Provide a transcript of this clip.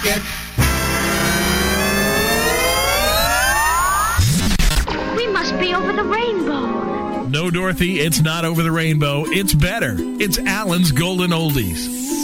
We must be over the rainbow. No, Dorothy, it's not over the rainbow. It's better. It's Alan's Golden Oldies.